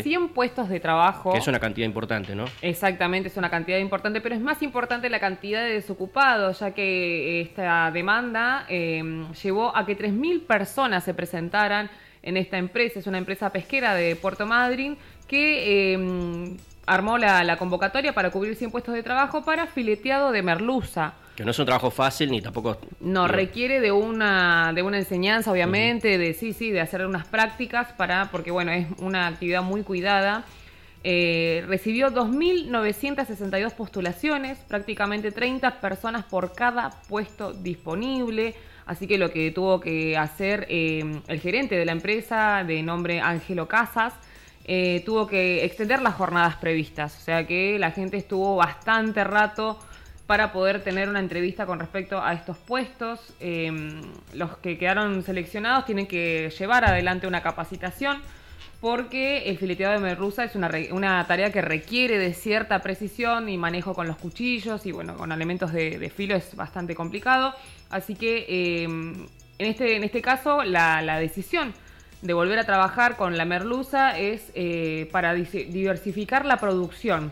100 puestos de trabajo. Que es una cantidad importante, ¿no? Exactamente, es una cantidad importante, pero es más importante la cantidad de desocupados, ya que esta demanda llevó a que 3.000 personas se presentaran en esta empresa. Es una empresa pesquera de Puerto Madryn que armó la convocatoria para cubrir 100 puestos de trabajo para fileteado de merluza. Que no es un trabajo fácil ni tampoco... No, requiere de una enseñanza, obviamente, de hacer unas prácticas porque bueno, es una actividad muy cuidada. Recibió 2.962 postulaciones, prácticamente 30 personas por cada puesto disponible. Así que lo que tuvo que hacer el gerente de la empresa, de nombre Ángelo Casas, tuvo que extender las jornadas previstas. O sea que la gente estuvo bastante rato para poder tener una entrevista con respecto a estos puestos. Los que quedaron seleccionados tienen que llevar adelante una capacitación, porque el fileteado de merluza es una tarea que requiere de cierta precisión y manejo con los cuchillos, y bueno, con elementos de filo es bastante complicado. Así que en este caso la decisión de volver a trabajar con la merluza es para diversificar la producción.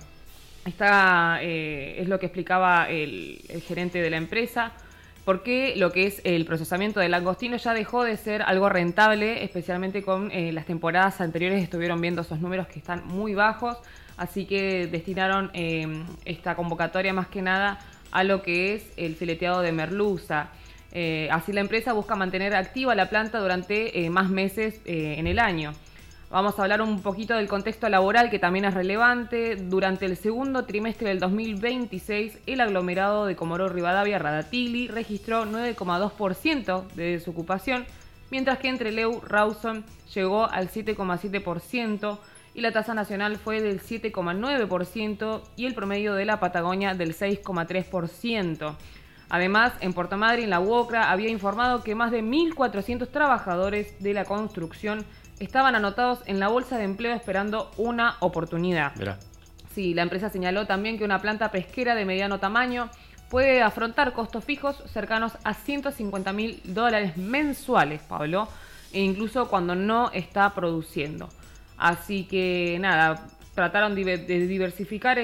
Es lo que explicaba el gerente de la empresa, porque lo que es el procesamiento del langostino ya dejó de ser algo rentable, especialmente con las temporadas anteriores estuvieron viendo esos números que están muy bajos, así que destinaron esta convocatoria más que nada a lo que es el fileteado de merluza. Así la empresa busca mantener activa la planta durante más meses en el año. Vamos a hablar un poquito del contexto laboral, que también es relevante. Durante el segundo trimestre del 2026, el aglomerado de Comodoro Rivadavia Radatili registró 9,2% de desocupación, mientras que entre Leu Rawson llegó al 7,7% y la tasa nacional fue del 7,9% y el promedio de la Patagonia del 6,3%. Además, en Puerto Madryn, la UOCRA había informado que más de 1.400 trabajadores de la construcción estaban anotados en la bolsa de empleo esperando una oportunidad. Mirá. Sí, la empresa señaló también que una planta pesquera de mediano tamaño puede afrontar costos fijos cercanos a $150.000 mensuales, Pablo, e incluso cuando no está produciendo. Así que nada, trataron de diversificar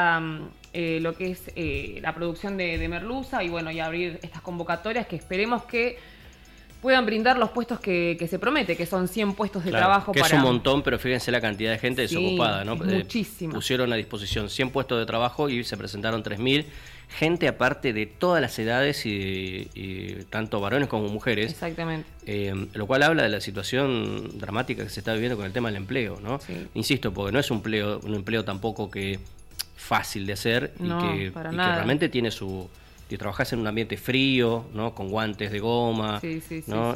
lo que es la producción de merluza y bueno, y abrir estas convocatorias que esperemos que puedan brindar los puestos que se promete, que son 100 puestos de trabajo. Que es un montón, pero fíjense la cantidad de gente desocupada, ¿no? Muchísima. Pusieron a disposición 100 puestos de trabajo y se presentaron 3.000. Gente aparte de todas las edades y tanto varones como mujeres. Exactamente. Lo cual habla de la situación dramática que se está viviendo con el tema del empleo, ¿no? Sí. Insisto, porque no es un empleo tampoco que fácil de hacer y que realmente tiene su... Si trabajás en un ambiente frío, ¿no? Con guantes de goma, ¿no?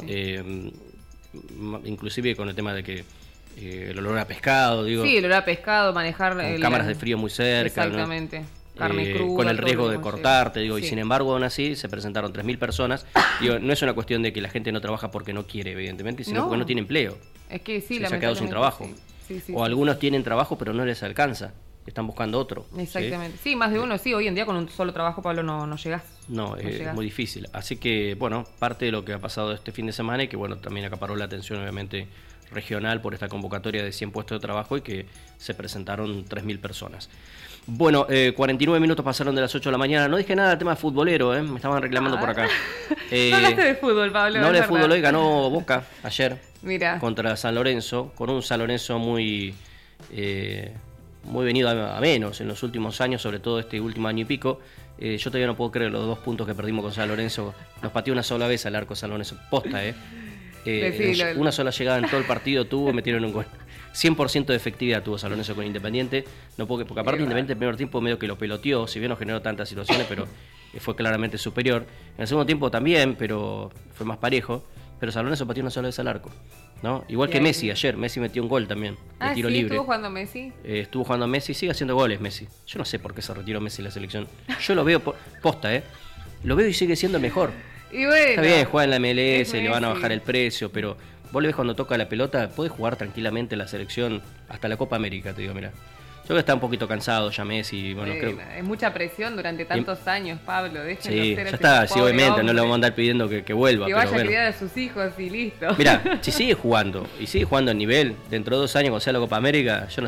Inclusive con el tema de que el olor a pescado, digo. Sí, el olor a pescado, manejar con cámaras de frío muy cerca, exactamente. ¿no? Carne cruda, con el riesgo de cortarte, digo, sí. Y sin embargo aún así se presentaron 3.000 personas. Digo, no es una cuestión de que la gente no trabaja porque no quiere, evidentemente, sino porque no tiene empleo. Es que sí, se ha quedado sin trabajo. Algunos tienen trabajo pero no les alcanza. Están buscando otro. Exactamente. Sí, más de uno, sí. Hoy en día con un solo trabajo, Pablo, no llegás. No es muy difícil. Así que, bueno, parte de lo que ha pasado este fin de semana y que, bueno, también acaparó la atención, obviamente, regional por esta convocatoria de 100 puestos de trabajo y que se presentaron 3.000 personas. Bueno, 49 minutos pasaron de las 8 de la mañana. No dije nada del tema futbolero, me estaban reclamando por acá. No hablaste de fútbol, Pablo. No hablé de fútbol, hoy ganó Boca ayer. Mira. Contra San Lorenzo, con un San Lorenzo muy venido a menos en los últimos años, sobre todo este último año y pico. Yo todavía no puedo creer los 2 puntos que perdimos con San Lorenzo. Nos pateó una sola vez al arco San Lorenzo. Posta, una sola llegada en todo el partido tuvo, metieron un gol. 100% de efectividad tuvo San Lorenzo con Independiente. No puedo, porque aparte Independiente el primer tiempo medio que lo peloteó, si bien no generó tantas situaciones, pero fue claramente superior. En el segundo tiempo también, pero fue más parejo. Pero San Lorenzo pateó una sola vez al arco, ¿no? Igual que Messi ayer. Messi metió un gol también de tiro libre. ¿Estuvo jugando Messi? Estuvo jugando Messi, sigue haciendo goles Messi. Yo no sé por qué se retiró Messi de la selección. Yo lo veo posta, lo veo y sigue siendo el mejor. Y bueno, está bien, juega en la MLS, le van a bajar el precio, pero vos le ves cuando toca la pelota, puede jugar tranquilamente en la selección hasta la Copa América, te digo, mira. Yo creo que está un poquito cansado ya Messi. Bueno, creo... Es mucha presión durante tantos años, Pablo. Déjenlo sí, ser ya está, sí, obviamente, hombre. No le vamos a andar pidiendo que vuelva. Que vaya a criar a sus hijos y listo. Mira, si sigue jugando, y sigue jugando a nivel, dentro de 2 años, cuando sea la Copa América, yo no